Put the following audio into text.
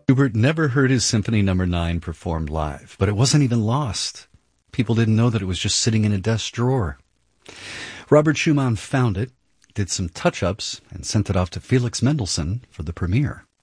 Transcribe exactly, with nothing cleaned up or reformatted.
Schubert never heard his Symphony Number nine performed live, but it wasn't even lost. People didn't know that it was just sitting in a desk drawer. Robert Schumann found it, did some touch-ups, and sent it off to Felix Mendelssohn for the premiere.